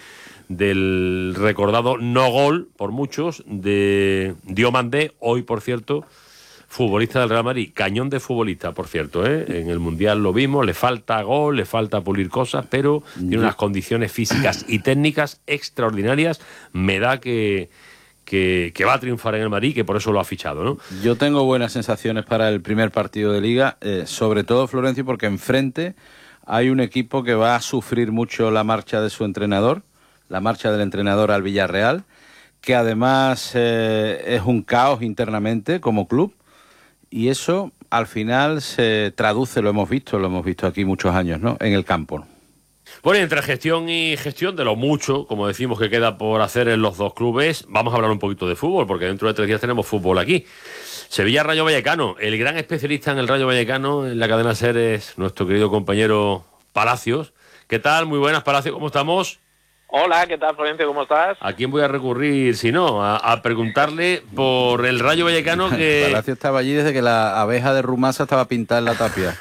del recordado no gol por muchos de Diomandé, hoy por cierto futbolista del Real Madrid, cañón de futbolista, por cierto, en el Mundial lo vimos, le falta gol, le falta pulir cosas, pero tiene unas condiciones físicas y técnicas extraordinarias. Me da que va a triunfar en el Madrid, que por eso lo ha fichado, ¿no? Yo tengo buenas sensaciones para el primer partido de Liga, sobre todo, Florencio, porque enfrente hay un equipo que va a sufrir mucho la marcha de su entrenador, la marcha del entrenador al Villarreal, que además es un caos internamente como club, y eso al final se traduce, lo hemos visto aquí muchos años, ¿no?, en el campo. Bueno, entre gestión y gestión, de lo mucho, como decimos, que queda por hacer en los dos clubes, vamos a hablar un poquito de fútbol, porque dentro de 3 días tenemos fútbol aquí. Sevilla-Rayo Vallecano, el gran especialista en el Rayo Vallecano en la cadena SER es nuestro querido compañero Palacios. ¿Qué tal? Muy buenas, Palacios, ¿cómo estamos? Hola, ¿qué tal, Florencio? ¿Cómo estás? ¿A quién voy a recurrir si no? A preguntarle por el Rayo Vallecano que... Palacio estaba allí desde que la abeja de Rumasa estaba pintada en la tapia.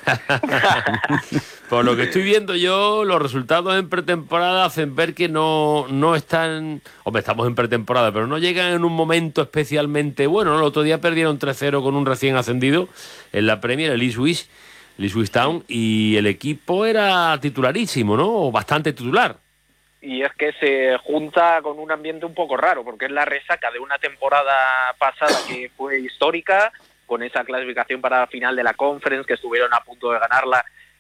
Por lo que estoy viendo yo, los resultados en pretemporada hacen ver que no están... Hombre, estamos en pretemporada, pero no llegan en un momento especialmente bueno, ¿no? El otro día perdieron 3-0 con un recién ascendido en la Premier, el Ipswich Town, y el equipo era titularísimo, ¿no? O bastante titular. Y es que se junta con un ambiente un poco raro, porque es la resaca de una temporada pasada que fue histórica, con esa clasificación para la final de la Conference, que estuvieron a punto de ganarla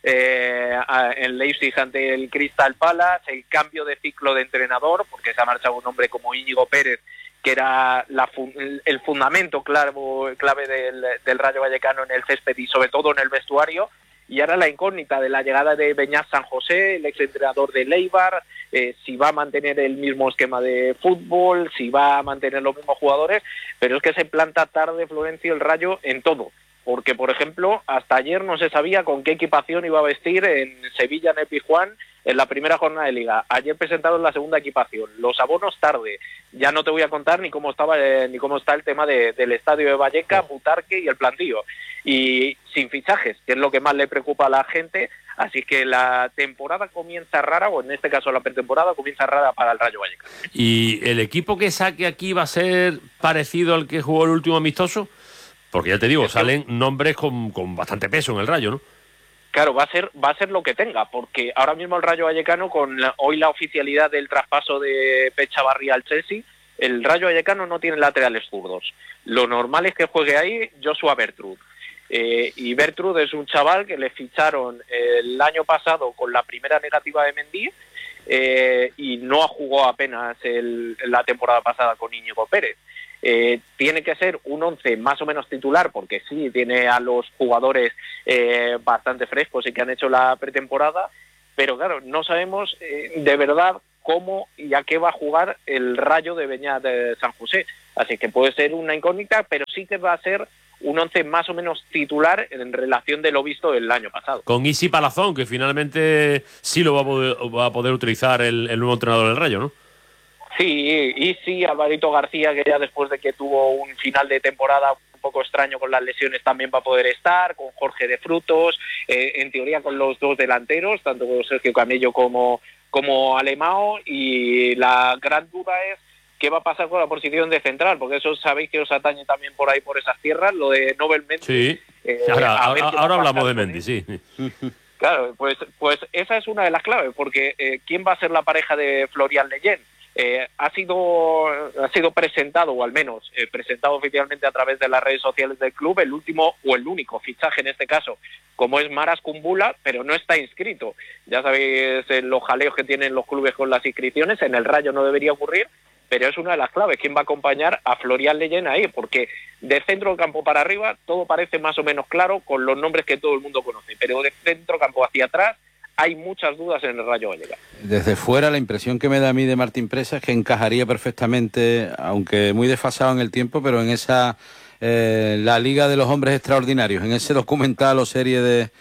en Leipzig ante el Crystal Palace, el cambio de ciclo de entrenador, porque se ha marchado un hombre como Íñigo Pérez, que era el fundamento clave del Rayo Vallecano en el césped y sobre todo en el vestuario. Y ahora la incógnita de la llegada de Beñat San José, el exentrenador de Eibar, si va a mantener el mismo esquema de fútbol, si va a mantener los mismos jugadores, pero es que se planta tarde, Florencio, el Rayo en todo. Porque, por ejemplo, hasta ayer no se sabía con qué equipación iba a vestir en Sevilla, en el Pizjuán, en la primera jornada de Liga. Ayer presentaron la segunda equipación. Los abonos tarde. Ya no te voy a contar ni cómo está el tema del estadio de Vallecas, Butarque y el plantío. Y sin fichajes, que es lo que más le preocupa a la gente, Así que la temporada comienza rara, o en este caso la pretemporada comienza rara para el Rayo Vallecano. ¿Y el equipo que saque aquí va a ser parecido al que jugó el último amistoso? Porque ya te digo, salen nombres con bastante peso en el Rayo, ¿no? Claro, va a ser lo que tenga, porque ahora mismo el Rayo Vallecano, hoy la oficialidad del traspaso de Pechavarría al Chelsea, el Rayo Vallecano no tiene laterales zurdos. Lo normal es que juegue ahí Joshua Bertrud. Y Bertrud es un chaval que le ficharon el año pasado con la primera negativa de Mendy y no jugó apenas la temporada pasada con Íñigo Pérez. Tiene que ser un 11 más o menos titular, porque sí, tiene a los jugadores bastante frescos y que han hecho la pretemporada, pero claro, no sabemos de verdad cómo y a qué va a jugar el Rayo de Beñat de San José. Así que puede ser una incógnita, pero sí que va a ser un 11 más o menos titular en relación de lo visto el año pasado. Con Isi Palazón, que finalmente sí lo va a poder utilizar el nuevo entrenador del Rayo, ¿no? Sí, y sí, Alvarito García, que ya después de que tuvo un final de temporada un poco extraño con las lesiones, también va a poder estar, con Jorge de Frutos, en teoría con los dos delanteros, tanto Sergio Camello como Alemão, y la gran duda es qué va a pasar con la posición de central, porque eso sabéis que os atañe también por ahí, por esas tierras, lo de Nobel Mendy. Sí, ahora hablamos de Mendy, sí. Claro, pues esa es una de las claves, porque ¿quién va a ser la pareja de Florian Leyen? Ha sido presentado, o al menos presentado oficialmente a través de las redes sociales del club, el último o el único fichaje en este caso, como es Maras Kumbula, pero no está inscrito. Ya sabéis los jaleos que tienen los clubes con las inscripciones, en el Rayo no debería ocurrir, pero es una de las claves, quién va a acompañar a Florian Leyen ahí, porque de centro del campo para arriba todo parece más o menos claro con los nombres que todo el mundo conoce, pero de centro campo hacia atrás hay muchas dudas en el Rayo Vallecano. Desde fuera, la impresión que me da a mí de Martín Presa es que encajaría perfectamente, aunque muy desfasado en el tiempo, pero en esa la Liga de los Hombres Extraordinarios, en ese documental o serie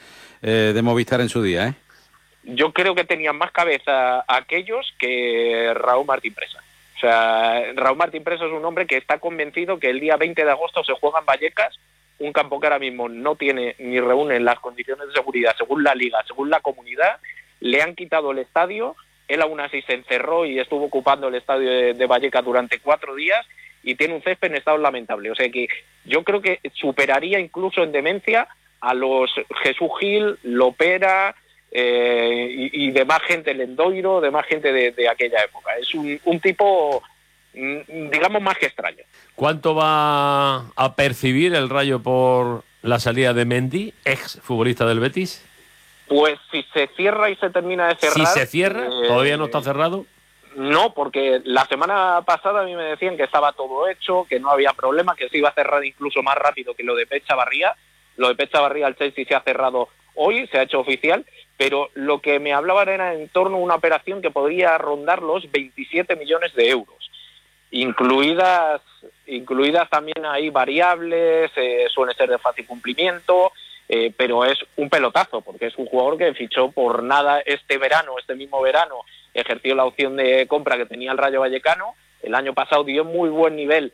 de Movistar en su día, ¿eh? Yo creo que tenían más cabeza aquellos que Raúl Martín Presa. O sea, Raúl Martín Presa es un hombre que está convencido que el día 20 de agosto se juega en Vallecas, un campo que ahora mismo no tiene ni reúne las condiciones de seguridad según la Liga, según la comunidad. Le han quitado el estadio, él aún así se encerró y estuvo ocupando el estadio de Vallecas durante 4 días y tiene un césped en estado lamentable. O sea que yo creo que superaría incluso en demencia a los Jesús Gil, Lopera y demás gente, Lendoiro, demás gente de aquella época. Es un tipo, digamos, más que extraño. ¿Cuánto va a percibir el Rayo por la salida de Mendy, ex futbolista del Betis? Pues si se cierra y se termina de cerrar... ¿Si se cierra? ¿Todavía no está cerrado? No, porque la semana pasada a mí me decían que estaba todo hecho, que no había problema, que se iba a cerrar incluso más rápido que lo de Pechavarría. Lo de Pechavarría al Chelsea se ha cerrado hoy, se ha hecho oficial, pero lo que me hablaban era en torno a una operación que podría rondar los 27 millones de euros. Incluidas también hay variables, suele ser de fácil cumplimiento, pero es un pelotazo, porque es un jugador que fichó por nada este mismo verano, ejerció la opción de compra que tenía el Rayo Vallecano, el año pasado dio muy buen nivel,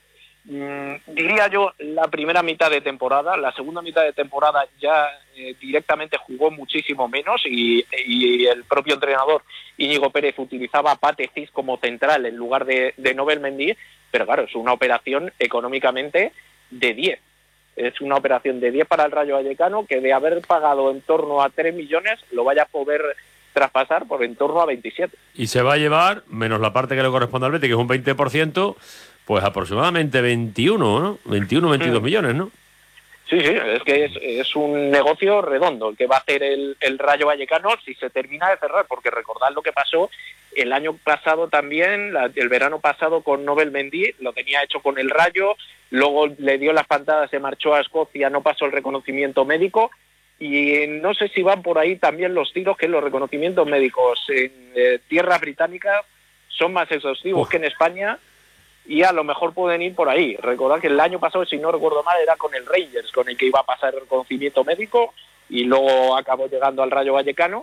diría yo la primera mitad de temporada, la segunda mitad de temporada ya directamente jugó muchísimo menos y el propio entrenador Íñigo Pérez utilizaba a Pate Cis como central en lugar de Nobel Mendy, pero claro, es una operación económicamente de 10. Es una operación de 10 para el Rayo Vallecano, que de haber pagado en torno a 3 millones lo vaya a poder traspasar por en torno a 27. Y se va a llevar, menos la parte que le corresponde al Betis, que es un 20%, pues aproximadamente 21, ¿no? 22 millones, ¿no? Sí, es que es un negocio redondo el que va a hacer el Rayo Vallecano si se termina de cerrar, porque recordad lo que pasó el año pasado también, el verano pasado con Nobel Mendy, lo tenía hecho con el Rayo, luego le dio las pantadas, se marchó a Escocia, no pasó el reconocimiento médico, y no sé si van por ahí también los tiros, que los reconocimientos médicos en tierras británicas son más exhaustivos que en España, y a lo mejor pueden ir por ahí. Recordad que el año pasado, si no recuerdo mal, era con el Rangers, con el que iba a pasar el reconocimiento médico, y luego acabó llegando al Rayo Vallecano.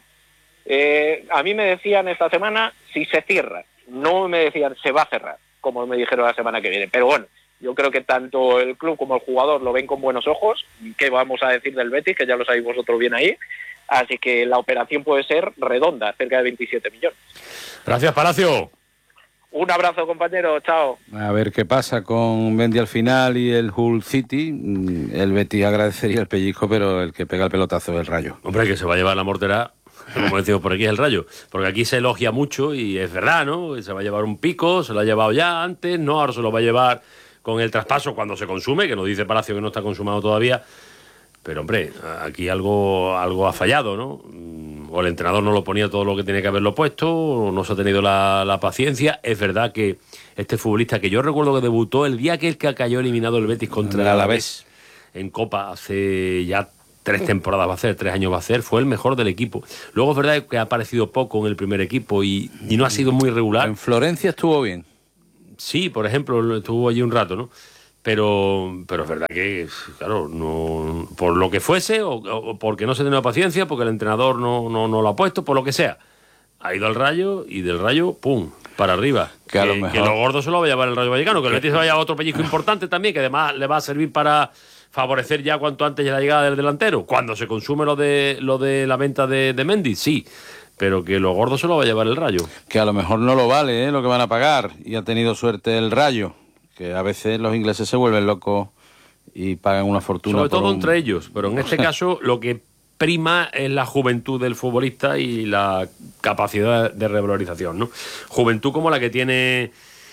A mí me decían esta semana si se cierra, no me decían se va a cerrar, como me dijeron la semana que viene. Pero bueno, yo creo que tanto el club como el jugador lo ven con buenos ojos. ¿Qué vamos a decir del Betis? Que ya lo sabéis vosotros bien ahí. Así que la operación puede ser redonda, cerca de 27 millones. Gracias, Palacio. Un abrazo, compañero. Chao. A ver qué pasa con Mendy al final y el Hull City. El Betis agradecería el pellizco, pero el que pega el pelotazo es el Rayo. Hombre, que se va a llevar la mortera, como decimos por aquí, es el Rayo. Porque aquí se elogia mucho y es verdad, ¿no? Se va a llevar un pico, se lo ha llevado ya antes, no, ahora se lo va a llevar con el traspaso cuando se consume, que nos dice Palacio que no está consumado todavía. Pero, hombre, aquí algo ha fallado, ¿no? O el entrenador no lo ponía todo lo que tenía que haberlo puesto, o no se ha tenido la paciencia. Es verdad que este futbolista, que yo recuerdo que debutó el día que cayó eliminado el Betis contra el Alavés en Copa, hace ya 3 temporadas va a ser, 3 años va a ser, fue el mejor del equipo. Luego es verdad que ha aparecido poco en el primer equipo y no ha sido muy regular. En Florencia estuvo bien. Sí, por ejemplo, estuvo allí un rato, ¿no? Pero es verdad que, claro, no, por lo que fuese, o porque no se tenía paciencia, porque el entrenador no lo ha puesto, por lo que sea, ha ido al Rayo y del Rayo, ¡pum!, para arriba. Que lo gordo se lo va a llevar el Rayo Vallecano, que el Betis se vaya a otro pellizco importante también, que además le va a servir para favorecer ya cuanto antes la llegada del delantero. Cuando se consume lo de la venta de Mendy, sí, pero que lo gordo se lo va a llevar el Rayo. Que a lo mejor no lo vale, lo que van a pagar, y ha tenido suerte el Rayo. Que a veces los ingleses se vuelven locos y pagan una fortuna. Sobre todo entre ellos, pero en este caso lo que prima es la juventud del futbolista y la capacidad de revalorización, ¿no? Juventud como la que tiene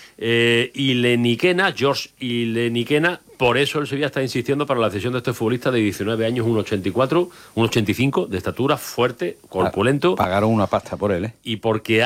Ileniquena, George Ileniquena. Por eso el Sevilla está insistiendo para la cesión de este futbolista de 19 años, 1,84, 1,85 de estatura, fuerte, corpulento. Pagaron una pasta por él, ¿eh? Y porque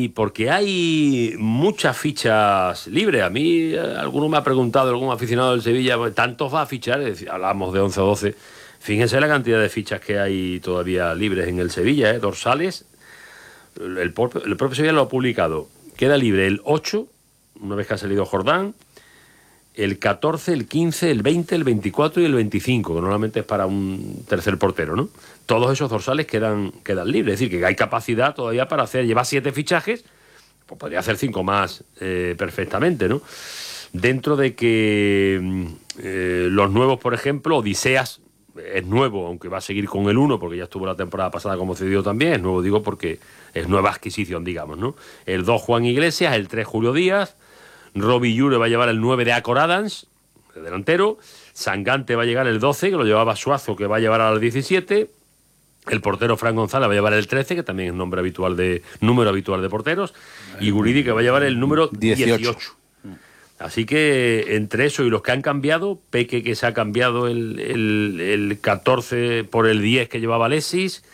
hay muchas fichas libres. A mí alguno me ha preguntado, algún aficionado del Sevilla, ¿tantos va a fichar? Hablamos de 11 o 12. Fíjense la cantidad de fichas que hay todavía libres en el Sevilla, dorsales. El propio Sevilla lo ha publicado. Queda libre el 8, una vez que ha salido Jordán, el 14, el 15, el 20, el 24 y el 25, que normalmente es para un tercer portero, ¿no? Todos esos dorsales quedan libres, es decir, que hay capacidad todavía para hacer, lleva 7 fichajes, pues podría hacer 5 más perfectamente, ¿no? Dentro de que los nuevos, por ejemplo, Odiseas es nuevo, aunque va a seguir con el 1, porque ya estuvo la temporada pasada como cedido también, es nuevo, digo, porque es nueva adquisición, digamos, ¿no? El 2, Juan Iglesias, el 3, Julio Díaz, Robbie Llure va a llevar el 9 de Acor Adams, de delantero. Sangante va a llegar el 12, que lo llevaba Suazo, que va a llevar al 17. El portero Fran González va a llevar el 13, que también es número habitual de porteros. Y Guridi, que va a llevar el número 18. Así que entre eso y los que han cambiado, Peque, que se ha cambiado el 14 por el 10 que llevaba Alexis,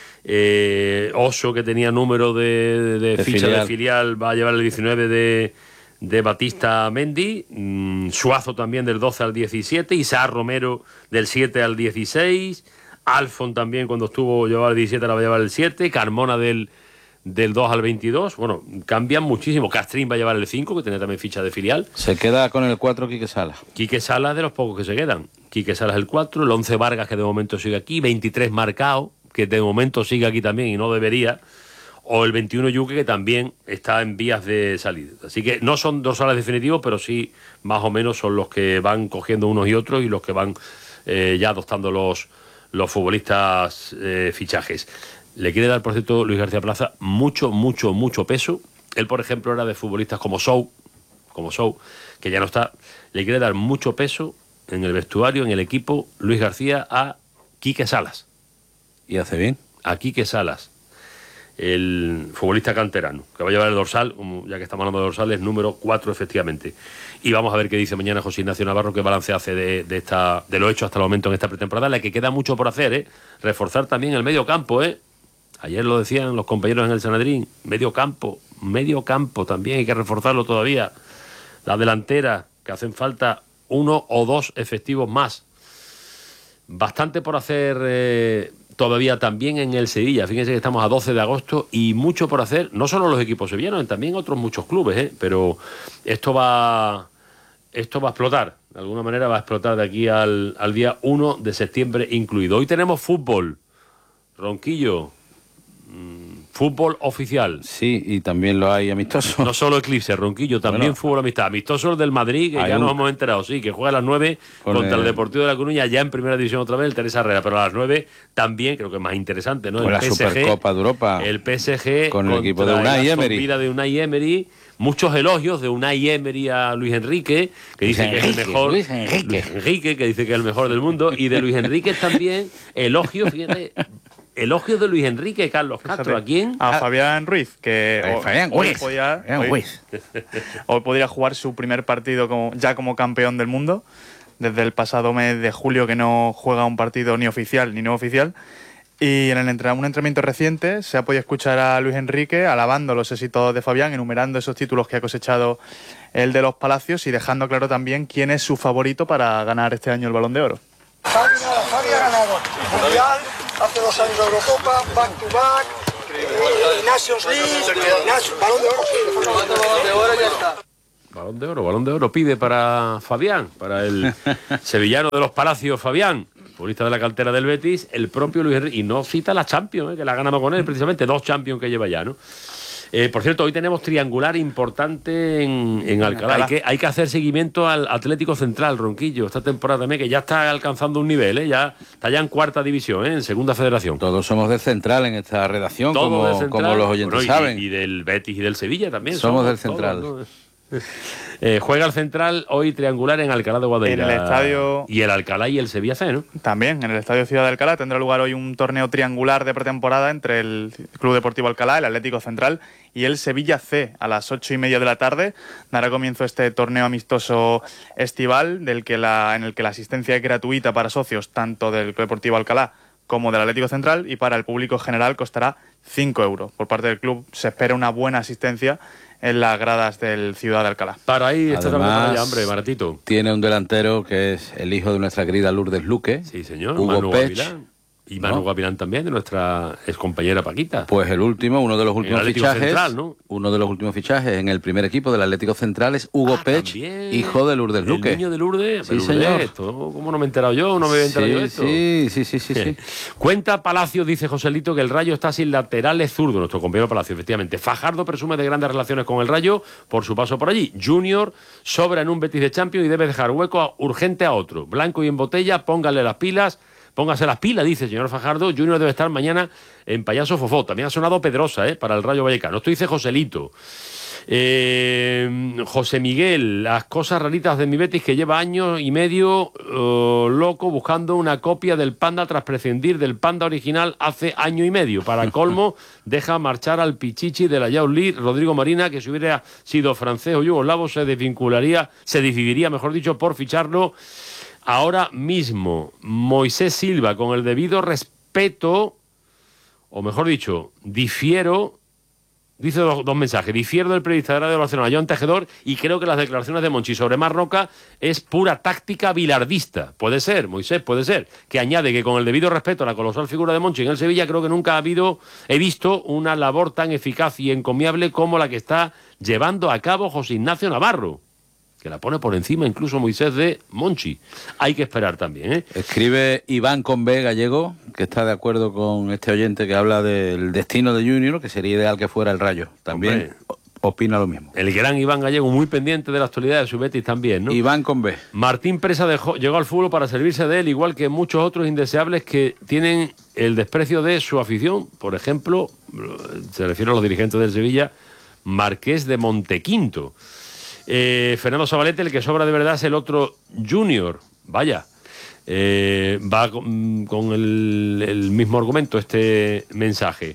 Oso, que tenía número de ficha de filial, va a llevar el 19 de Batista Mendy, Suazo también del 12 al 17, Isaac Romero del 7 al 16, Alfon también cuando llevaba el 17 la va a llevar el 7, Carmona del 2 al 22, bueno, cambian muchísimo. Castrín va a llevar el 5, que tiene también ficha de filial. Se queda con el 4 Quique Salas. Quique Salas de los pocos que se quedan. Quique Salas el 4, el 11 Vargas, que de momento sigue aquí, 23 Marcao, que de momento sigue aquí también y no debería, o el 21 Yuque, que también está en vías de salida. Así que no son dorsales definitivos, pero sí más o menos son los que van cogiendo unos y otros y los que van ya adoptando los futbolistas fichajes. Le quiere dar, por cierto, Luis García Plaza mucho peso. Él, por ejemplo, era de futbolistas como Sou, que ya no está. Le quiere dar mucho peso en el vestuario, en el equipo, Luis García, a Quique Salas. ¿Y hace bien? A Quique Salas, el futbolista canterano, que va a llevar el dorsal, ya que estamos hablando de dorsales, número 4, efectivamente. Y vamos a ver qué dice mañana José Ignacio Navarro, qué balance hace de lo hecho hasta el momento en esta pretemporada, en la que queda mucho por hacer, reforzar también el medio campo, Ayer lo decían los compañeros en el Sanedrín, medio campo también hay que reforzarlo todavía. La delantera, que hacen falta 1 o 2 efectivos más. Bastante por hacer todavía también en el Sevilla. Fíjense que estamos a 12 de agosto y mucho por hacer, no solo los equipos sevillanos, también otros muchos clubes, pero esto va a explotar. De alguna manera va a explotar de aquí al día 1 de septiembre incluido. Hoy tenemos fútbol. Ronquillo. Fútbol oficial. Sí, y también lo hay amistoso. No solo Eclipse, Ronquillo, también fútbol amistad. Amistoso el del Madrid, que ya nos hemos enterado, sí, que juega a las 9 contra el Deportivo de La Coruña, ya en primera división otra vez, el Teresa Herrera, pero a las 9 también, creo que es más interesante, ¿no? Con la Supercopa de Europa. El PSG con el equipo de Unai Emery. La de Unai Emery. Muchos elogios de Unai Emery a Luis Enrique, que dice que es el mejor. Luis Enrique, que dice que es el mejor del mundo. Y de Luis Enrique también elogios, fíjate. Elogios de Luis Enrique, Carlos Castro. ¿A quién? A Fabián Ruiz, que hoy podría jugar su primer partido como campeón del mundo. Desde el pasado mes de julio que no juega un partido ni oficial ni no oficial. Y en un entrenamiento reciente se ha podido escuchar a Luis Enrique alabando los éxitos de Fabián, enumerando esos títulos que ha cosechado el de los Palacios y dejando claro también quién es su favorito para ganar este año el Balón de Oro. Fabi ha ganado Mundial, hace 2 años de Eurocopa, back to back, Nations League, Balón de Oro, ya está. Balón de Oro pide para Fabián, para el sevillano de los Palacios, Fabián, futbolista de la cantera del Betis, el propio Luis Enrique, y no cita la Champions, que la ha ganado con él, precisamente 2 Champions que lleva ya, ¿no? Por cierto, hoy tenemos triangular importante en Alcalá. Hay que hacer seguimiento al Atlético Central, Ronquillo, esta temporada también, que ya está alcanzando un nivel, ya está ya en 4ª división, en 2ª federación. Todos somos del Central en esta redacción, como los oyentes saben. Y del Betis y del Sevilla también. Somos del Central. Todos, ¿no? Juega el Central hoy triangular en Alcalá de Guadaira. En el estadio. Y el Alcalá y el Sevilla C, ¿no? También, en el estadio Ciudad de Alcalá tendrá lugar hoy un torneo triangular de pretemporada entre el Club Deportivo Alcalá, el Atlético Central y el Sevilla C. A las 8:30 de la tarde dará comienzo este torneo amistoso estival en el que la asistencia es gratuita para socios tanto del Club Deportivo Alcalá como del Atlético Central, y para el público general costará 5 euros. Por parte del club se espera una buena asistencia en las gradas del Ciudad de Alcalá. Para ahí, además, hombre, baratito. Tiene un delantero que es el hijo de nuestra querida Lourdes Luque. Sí, señor. Hugo Manu Pech. Gavilán. Y Manu Gavilán también, de nuestra excompañera Paquita. Pues uno de los últimos fichajes. Central, ¿no? Uno de los últimos fichajes en el primer equipo del Atlético Central es Hugo Pech, hijo de Lourdes Luque. El niño de Lourdes. Sí, señor. Esto, ¿cómo no me he enterado yo? No me había enterado yo de esto. Sí. Cuenta Palacios, dice Joselito, que el Rayo está sin laterales zurdo. Nuestro compañero Palacios, efectivamente. Fajardo presume de grandes relaciones con el Rayo por su paso por allí. Junior sobra en un Betis de Champions y debe dejar hueco urgente a otro. Blanco y en botella, póngase las pilas, dice el señor Fajardo. Junior debe estar mañana en Payaso Fofó. También ha sonado Pedrosa, para el Rayo Vallecano. Esto dice Joselito. José Miguel, las cosas raritas de mi Betis, que lleva año y medio loco buscando una copia del Panda tras prescindir del Panda original hace año y medio. Para colmo, deja marchar al Pichichi de la Yauli, Rodrigo Marina, que si hubiera sido francés o yugoslavo se decidiría, mejor dicho, por ficharlo ahora mismo. Moisés Silva, con el debido respeto, o mejor dicho, difiero. Dice dos mensajes. Difiero del periodista de Radio Barcelona, Joan Tejedor, y creo que las declaraciones de Monchi sobre Marroca es pura táctica bilardista. Puede ser, Moisés, puede ser. Que añade que con el debido respeto a la colosal figura de Monchi en el Sevilla, creo que nunca he visto una labor tan eficaz y encomiable como la que está llevando a cabo José Ignacio Navarro, que la pone por encima incluso Moisés de Monchi. Hay que esperar también, Escribe Iván con B, gallego, que está de acuerdo con este oyente que habla del destino de Junior, que sería ideal que fuera el Rayo. También opina lo mismo. El gran Iván Gallego, muy pendiente de la actualidad de su Betis también, ¿no? Iván con B. Martín Presa llegó al fútbol para servirse de él, igual que muchos otros indeseables que tienen el desprecio de su afición. Por ejemplo, se refiere a los dirigentes del Sevilla, Marqués de Montequinto. Fernando Zabalete, el que sobra de verdad es el otro Junior. Vaya, va con el mismo argumento este mensaje.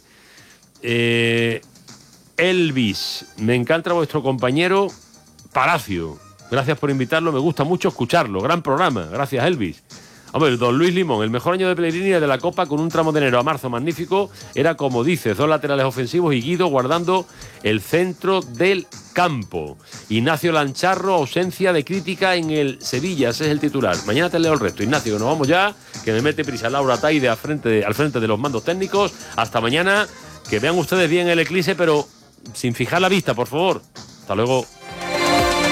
Elvis, me encanta vuestro compañero Palacio. Gracias por invitarlo, me gusta mucho escucharlo. Gran programa, gracias Elvis. Hombre, don Luis Limón, el mejor año de Pellegrini de la Copa, con un tramo de enero a marzo magnífico, era como dices, 2 laterales ofensivos y Guido guardando el centro del campo. Ignacio Lancharro, ausencia de crítica en el Sevilla, ese es el titular. Mañana te leo el resto. Ignacio, que nos vamos ya, que me mete prisa Laura Taide al frente de los mandos técnicos. Hasta mañana, que vean ustedes bien el eclipse, pero sin fijar la vista, por favor. Hasta luego.